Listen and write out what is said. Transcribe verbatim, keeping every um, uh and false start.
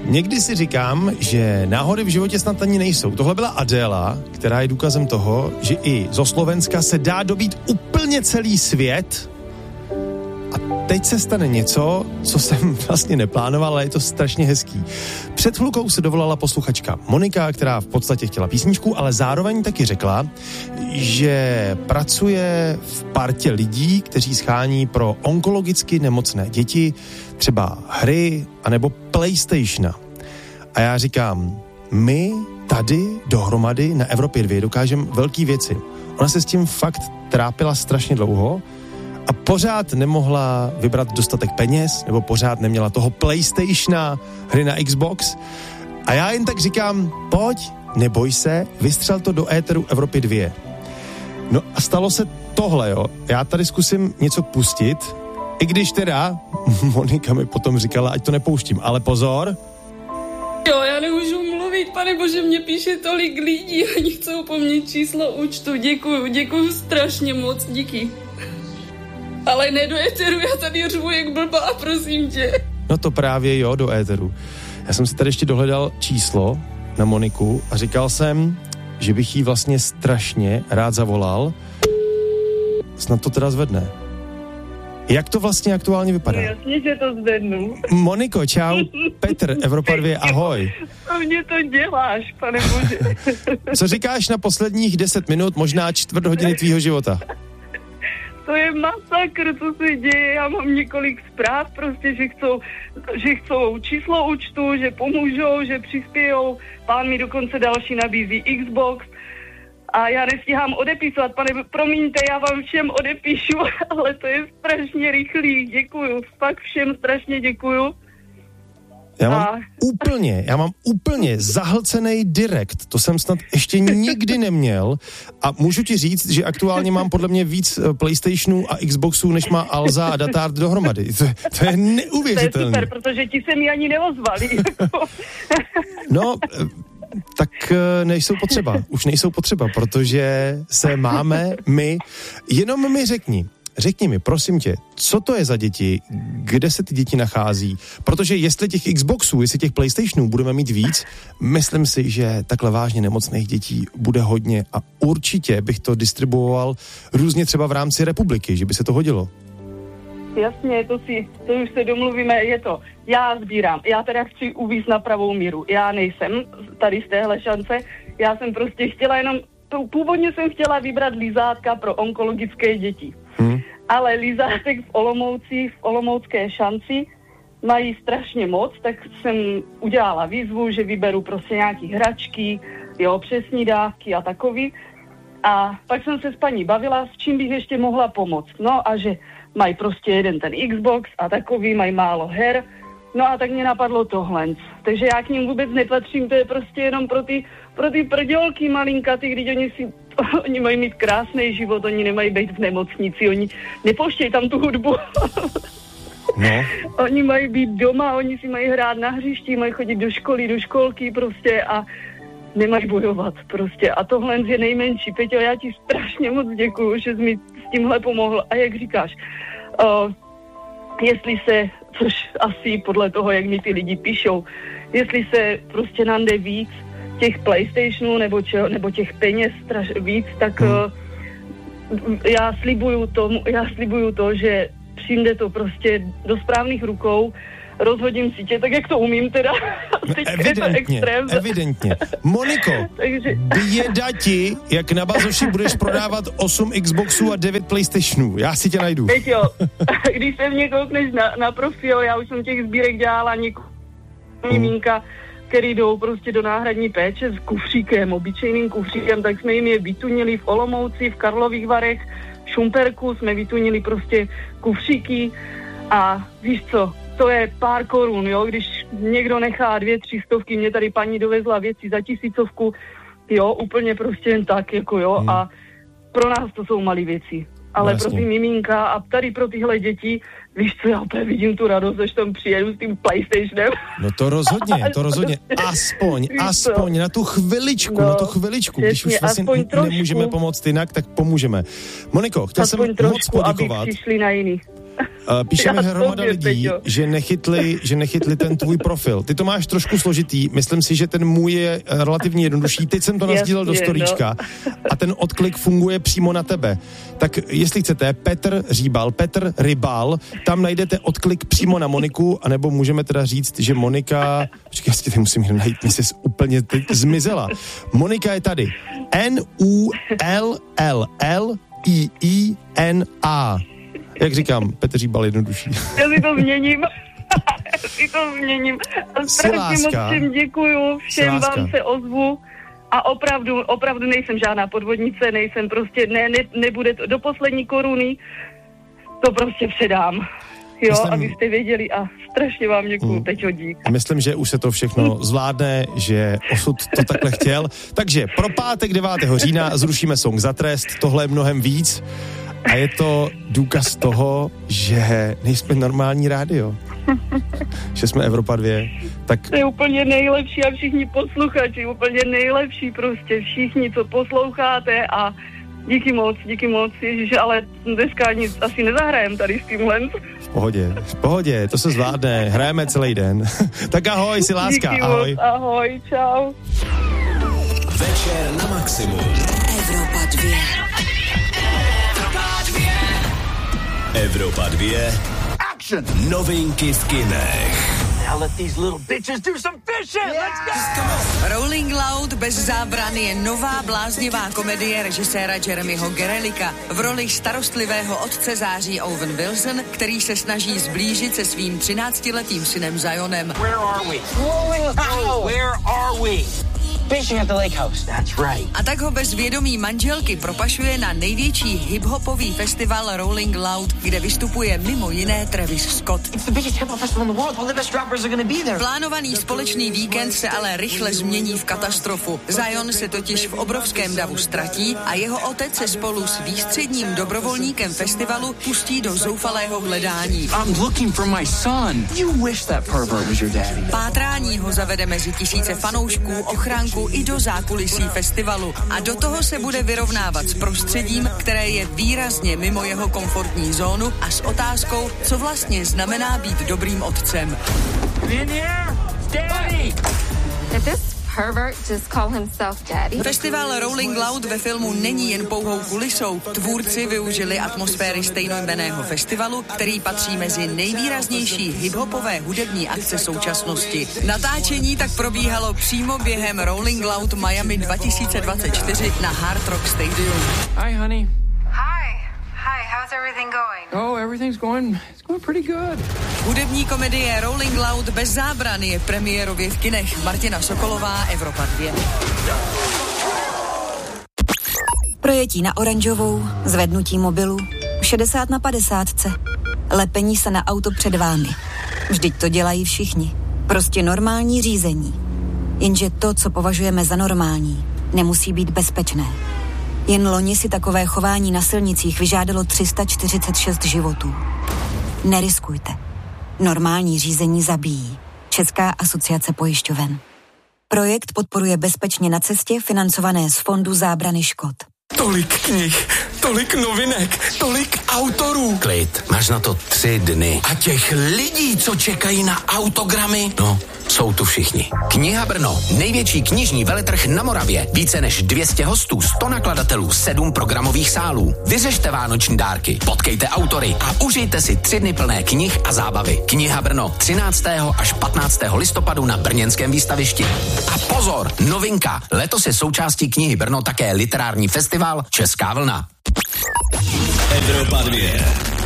Někdy si říkám, že náhody v životě snad ani nejsou. Tohle byla Adéla, která je důkazem toho, že i zo Slovenska se dá dobít úplně celý svět. A teď se stane něco, co jsem vlastně neplánoval, ale je to strašně hezký. Před chvilkou se dovolala posluchačka Monika, která v podstatě chtěla písničku, ale zároveň taky řekla, že pracuje v partě lidí, kteří schání pro onkologicky nemocné děti třeba hry anebo PlayStationa. A já říkám, my tady dohromady na Evropě dva dokážeme velký věci. Ona se s tím fakt trápila strašně dlouho a pořád nemohla vybrat dostatek peněz, nebo pořád neměla toho PlayStationa, hry na Xbox. A já jen tak říkám, pojď, neboj se, vystřel to do éteru Evropy dva. No a stalo se tohle, jo. Já tady zkusím něco pustit, i když teda Monika mi potom říkala, ať to nepouštím, ale pozor. Jo, já nemůžu mluvit, pane bože, mě píše tolik lidí, oni chcou po mně číslo účtu, děkuju, děkuju strašně moc, díky. Ale ne do éteru, já tady řvu jak blbá, prosím tě. No to právě jo, do éteru. Já jsem si tady ještě dohledal číslo na Moniku a říkal jsem, že bych jí vlastně strašně rád zavolal. Snad to teda zvedne. Jak to vlastně aktuálně vypadá? No jasně, že to zvednu. Moniko, čau, Petr, Evropa dva, ahoj. Co mě to děláš, pane bože? Co říkáš na posledních deset minut, možná čtvrt hodiny tvýho života? To je masakr, co se děje, já mám několik zpráv prostě, že chcou, že chcou číslo účtu, že pomůžou, že přispějou, pán mi dokonce další nabízí Xbox a já nestíhám odepisovat, pane, promiňte, já vám všem odepíšu, ale to je strašně rychlý, děkuju, fakt všem strašně děkuju. Já mám a... úplně, já mám úplně zahlcený direkt, to jsem snad ještě nikdy neměl a můžu ti říct, že aktuálně mám podle mě víc PlayStationů a Xboxů, než má Alza a Datard dohromady. To, to je neuvěřitelné. To je super, protože ti se mi ani neozvali. No, tak nejsou potřeba, už nejsou potřeba, protože se máme my, jenom mi řekni, Řekni mi, prosím tě, co to je za děti, kde se ty děti nachází? Protože jestli těch Xboxů, jestli těch PlayStationů budeme mít víc, myslím si, že takhle vážně nemocných dětí bude hodně a určitě bych to distribuoval různě třeba v rámci republiky, že by se to hodilo. Jasně, to si, to už se domluvíme, je to, já sbírám, já teda chci uvíct na pravou míru, já nejsem tady z téhle šance, já jsem prostě chtěla jenom, původně jsem chtěla vybrat lizátka pro onkologické děti. Hmm. Ale lizátek v Olomouci, v Olomoucké šanci mají strašně moc, tak jsem udělala výzvu, že vyberu prostě nějaký hračky, jo, přesní dávky a takový. A pak jsem se s paní bavila, s čím bych ještě mohla pomoct. No a že mají prostě jeden ten Xbox a takový, mají málo her. No a tak mě napadlo tohle. Takže já k ním vůbec nepatřím, to je prostě jenom pro ty, pro ty prdělky malinkatý, když oni si, oni mají mít krásný život, oni nemají být v nemocnici, oni nepouštějí tam tu hudbu. No. Oni mají být doma, oni si mají hrát na hřišti, mají chodit do školy, do školky prostě a nemají bojovat prostě. A tohle je nejmenší. Peťo, já ti strašně moc děkuju, že jsi mi s tímhle pomohl. A jak říkáš, uh, jestli se, což asi podle toho, jak mi ty lidi píšou, jestli se prostě nande víc těch PlayStationů nebo, čeho, nebo těch peněz straš, víc, tak uh, já slibuju tomu, já slibuju to, že přijde to prostě do správných rukou, rozhodím si tě, tak jak to umím teda. Teď evidentně, je to extrém. evidentně. Moniko, Takže... běda ti, jak na Bazoši budeš prodávat osm Xboxů a devět PlayStationů. Já si tě najdu. Teď jo, když se mě koukneš na, na profil, já už jsem těch sbírek dělala několik mimínka, který jdou prostě do náhradní péče s kufříkem, obyčejným kufříkem, tak jsme jim je vytunili v Olomouci, v Karlových Varech, v Šumperku jsme vytunili prostě kufříky a víš co, to je pár korun, jo, když někdo nechá dvě, tři stovky, mě tady paní dovezla věci za tisícovku, jo, úplně prostě jen tak, jako jo, hmm. a pro nás to jsou malé věci, ale Jasně. pro ty miminka a tady pro tyhle děti, víš co, já úplně vidím tu radost, že tam přijedu s tím PlayStationem. No to rozhodně, to rozhodně, aspoň, aspoň na tu chviličku, no, na tu chviličku, když už vlastně nemůžeme pomoct jinak, tak pomůžeme. Moniko, chtěl aspoň jsem trošku, moc poděkovat. aby přišli na jiný. Píše mi hromada tobě, lidí, Peťo. že nechytli, že nechytli ten tvůj profil. Ty to máš trošku složitý, myslím si, že ten můj je relativně jednodušší. Teď jsem to nasdílel do storíčka no. a ten odklik funguje přímo na tebe. Tak jestli chcete, Petr Říbal, Petr Rybal, tam najdete odklik přímo na Moniku, anebo můžeme teda říct, že Monika, počkej, já si tady musím najít, mi se úplně teď zmizela. Monika je tady. N U L L L I I N A. Jak říkám, Petr Říbal jednodušší. Já si to změním. Já si to změním. A strašně moc všem děkuju, všem vám se ozvu. A opravdu, opravdu nejsem žádná podvodnice, nejsem prostě, ne, ne, nebude to do poslední koruny, to prostě předám. Jo, myslím, abyste věděli a strašně vám děkuju, mm. Peťo, dík. Myslím, že už se to všechno zvládne, že osud to takhle chtěl. Takže pro pátek devátého října zrušíme song Za trest, tohle je mnohem víc. A je to důkaz toho, že nejsme normální rádio. Že jsme Evropa dva. Tak... To je úplně nejlepší a všichni posluchači, úplně nejlepší prostě. Všichni, co posloucháte a díky moc, díky moc, ježiš, ale dneska nic asi nezahrajem tady s tímhle. V pohodě, v pohodě, to se zvládne, hrajeme celý den. Tak ahoj, si láska, díky ahoj. Moc, ahoj, čau. Večer na maximum. Evropa dva. Evropa dva. Action! Novinky v kinech. Now let these little bitches do some fishing. Yeah. Let's go. Rolling Loud bez zábrany je nová bláznivá komedie režiséra Jeremyho Gerelika. V roli starostlivého otce září Owen Wilson, který se snaží zblížit se svým třináctiletým synem Zionem. Where are we? Rolling Loud. Where are we? Fishing at the lake house. That's right. A tak ho bez vědomí manželky propašuje na největší hip-hopový festival Rolling Loud, kde vystupuje mimo jiné Travis Scott. It's the biggest hip-hop festival in the world. All the best rappers are going to be there. Plánovaný společný víkend se ale rychle změní v katastrofu. Zion se totiž v obrovském davu ztratí a jeho otec se spolu s výstředním dobrovolníkem festivalu pustí do zoufalého hledání. I'm looking for my son. You wish that pervert was your daddy. Pátrání ho zavede mezi tisíce fanoušků, ochránku i do zákulisí festivalu. A do toho se bude vyrovnávat s prostředím, které je výrazně mimo jeho komfortní zónu a s otázkou, co vlastně znamená být dobrým otcem. In here? Daddy! Did this pervert just call himself daddy? Festival Rolling Loud ve filmu není jen pouhou kulisou. Tvůrci využili atmosféry stejnojmenného festivalu, který patří mezi nejvýraznější hiphopové hudební akce současnosti. Natáčení tak probíhalo přímo během Rolling Loud Miami dva tisíce dvacet čtyři na Hard Rock Stadium. Hi, honey. Hi. Hi, how's everything going? Oh, everything's going, it's going pretty good. Hudební komedie Rolling Loud bez zábrany je premiérově v kinech. Martina Sokolová, Evropa dva. Projetí na oranžovou, zvednutí mobilu, šedesát na padesát. Lepení se na auto před vámi. Vždyť to dělají všichni. Prostě normální řízení. Jenže to, co považujeme za normální, nemusí být bezpečné. Jen loni si takové chování na silnicích vyžádalo tři sta čtyřicet šest životů. Neriskujte. Normální řízení zabíjí. Česká asociace pojišťoven. Projekt podporuje Bezpečně na cestě, financované z Fondu zábrany škod. Tolik knih, tolik novinek, tolik autorů. Klid, máš na to tři dny. A těch lidí, co čekají na autogramy, no, jsou tu všichni. Kniha Brno, největší knižní veletrh na Moravě. Více než dvě stě hostů, sto nakladatelů, sedm programových sálů. Vyřešte vánoční dárky, potkejte autory a užijte si tři dny plné knih a zábavy. Kniha Brno, třináctého až patnáctého listopadu na brněnském výstavišti. A pozor, novinka, letos je součástí Knihy Brno také literární festival Česká vlna. Evropa dva.